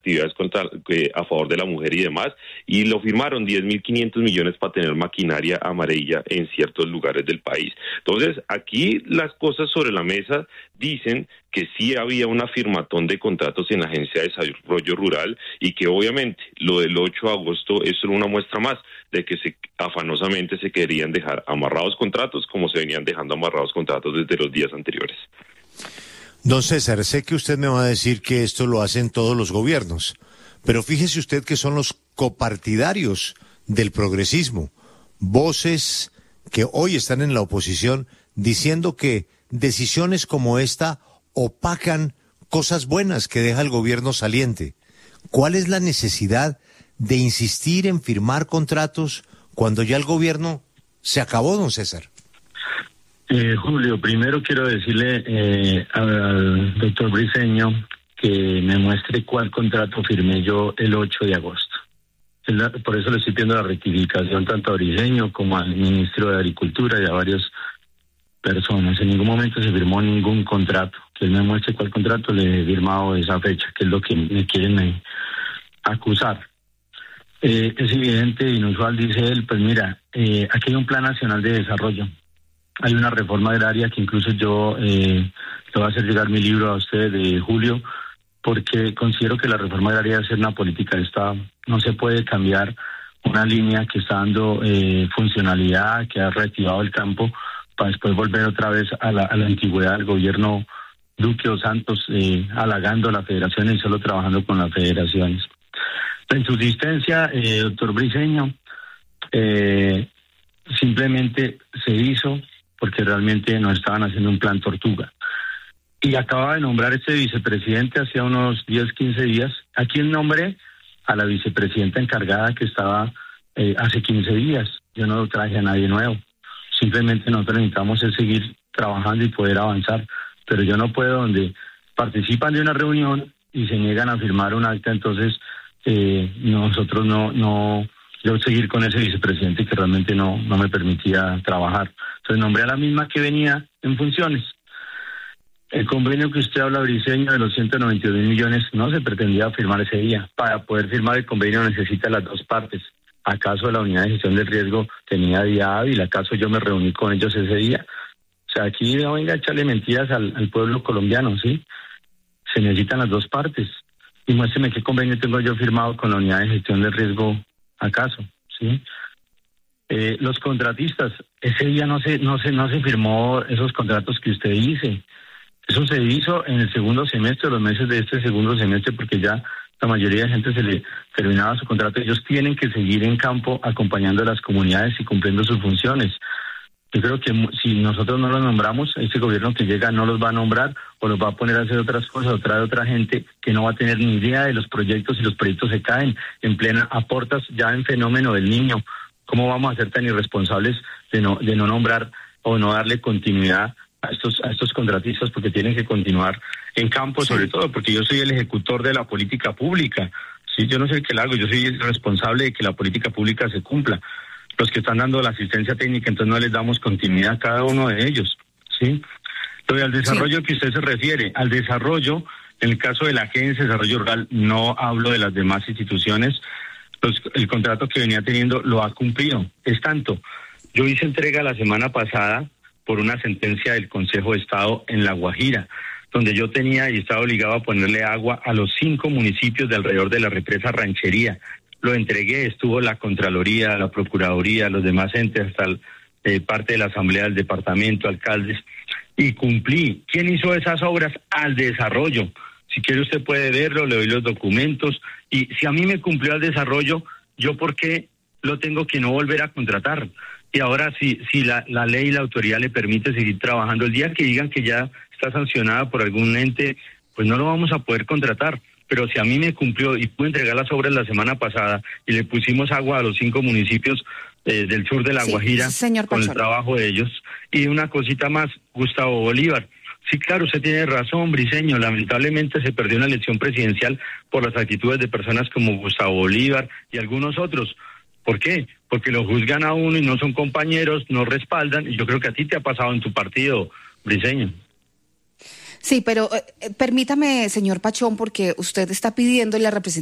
actividades a favor de la mujer y demás, y lo firmaron 10.500 millones para tener maquinaria amarilla en ciertos lugares del país. Entonces, aquí las cosas sobre la mesa dicen que sí había una firmatón de contratos en la Agencia de Desarrollo Rural y que obviamente lo del 8 de agosto es solo una muestra más de que afanosamente se querían dejar amarrados contratos como se venían dejando amarrados contratos desde los días anteriores. Don César, sé que usted me va a decir que esto lo hacen todos los gobiernos, pero fíjese usted que son los copartidarios del progresismo, voces que hoy están en la oposición diciendo que decisiones como esta opacan cosas buenas que deja el gobierno saliente. ¿Cuál es la necesidad de insistir en firmar contratos cuando ya el gobierno se acabó, don César? Julio, primero quiero decirle al doctor Briceño que me muestre cuál contrato firmé yo el 8 de agosto. Por eso le estoy pidiendo la rectificación tanto a Briceño como al ministro de Agricultura y a varias personas. En ningún momento se firmó ningún contrato. Que él me muestre cuál contrato le he firmado esa fecha, que es lo que me quieren acusar. Es evidente, inusual, dice él, pues mira, aquí hay un plan nacional de desarrollo. Hay una reforma agraria que incluso yo le voy a hacer llegar mi libro a usted de Julio, porque considero que la reforma agraria debe ser una política de Estado. No se puede cambiar una línea que está dando funcionalidad, que ha reactivado el campo, para después volver otra vez a la antigüedad del gobierno Duque o Santos, halagando a la federación y solo trabajando con las federaciones. En su insistencia, doctor Briceño, simplemente se hizo porque realmente nos estaban haciendo un plan tortuga. Y acaba de nombrar este vicepresidente hace unos 10, 15 días. ¿A quién nombré? A la vicepresidenta encargada que estaba hace 15 días. Yo no traje a nadie nuevo. Simplemente nosotros necesitamos es seguir trabajando y poder avanzar. Pero yo no puedo, donde participan de una reunión y se niegan a firmar un acta, entonces nosotros yo seguir con ese vicepresidente que realmente no me permitía trabajar. Entonces nombré a la misma que venía en funciones. El convenio que usted habla, Briceño, de los 192 millones, no se pretendía firmar ese día. Para poder firmar el convenio necesita las dos partes. ¿Acaso la unidad de gestión del riesgo tenía día hábil? ¿Acaso yo me reuní con ellos ese día? O sea, aquí no venga a echarle mentiras al pueblo colombiano, ¿sí? Se necesitan las dos partes. Y muéstreme qué convenio tengo yo firmado con la unidad de gestión del riesgo, ¿acaso? ¿Sí? Los contratistas, ese día no se firmó esos contratos que usted dice. Eso se hizo en el segundo semestre, los meses de este segundo semestre, porque ya la mayoría de gente se le terminaba su contrato. Ellos tienen que seguir en campo acompañando a las comunidades y cumpliendo sus funciones. Yo creo que si nosotros no los nombramos, este gobierno que llega no los va a nombrar o los va a poner a hacer otras cosas, o traer otra gente que no va a tener ni idea de los proyectos, y los proyectos se caen en plena, a portas ya en fenómeno del Niño. ¿Cómo vamos a ser tan irresponsables de no nombrar o no darle continuidad a estos contratistas? Porque tienen que continuar en campo, sobre todo porque yo soy el ejecutor de la política pública. Sí, yo no soy el que la hago, yo soy el responsable de que la política pública se cumpla. Los que están dando la asistencia técnica, entonces no les damos continuidad a cada uno de ellos, ¿sí? Entonces, al desarrollo que usted se refiere, al desarrollo, en el caso de la Agencia de Desarrollo Rural, no hablo de las demás instituciones, pues el contrato que venía teniendo lo ha cumplido. Es tanto, yo hice entrega la semana pasada por una sentencia del Consejo de Estado en La Guajira, donde yo tenía y estaba obligado a ponerle agua a los 5 municipios de alrededor de la represa Ranchería. Lo entregué, estuvo la Contraloría, la Procuraduría, los demás entes, hasta parte de la Asamblea del Departamento, alcaldes, y cumplí. ¿Quién hizo esas obras? Al desarrollo. Si quiere usted puede verlo, le doy los documentos, y si a mí me cumplió al desarrollo, ¿yo por qué lo tengo que no volver a contratar? Y ahora si la ley y la autoridad le permite seguir trabajando, el día que digan que ya está sancionada por algún ente, pues no lo vamos a poder contratar. Pero si a mí me cumplió y pude entregar las obras la semana pasada y le pusimos agua a los 5 municipios del sur de La Guajira con el trabajo de ellos. Y una cosita más, Gustavo Bolívar. Sí, claro, usted tiene razón, Briceño. Lamentablemente se perdió una elección presidencial por las actitudes de personas como Gustavo Bolívar y algunos otros. ¿Por qué? Porque lo juzgan a uno y no son compañeros, no respaldan. Y yo creo que a ti te ha pasado en tu partido, Briceño. Sí, pero permítame, señor Pachón, porque usted está pidiendo la representación